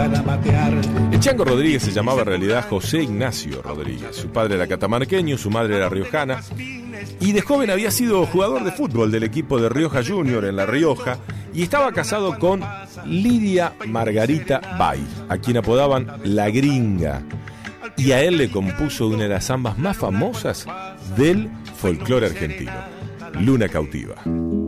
invitan a matear. El Chango Rodríguez se llamaba en realidad José Ignacio Rodríguez. Su padre era catamarqueño, su madre era riojana. Y de joven había sido jugador de fútbol del equipo de Rioja Junior en La Rioja. Y estaba casado con Lidia Margarita Bay, a quien apodaban La Gringa. Y a él le compuso una de las zambas más famosas del folclore argentino, Luna Cautiva.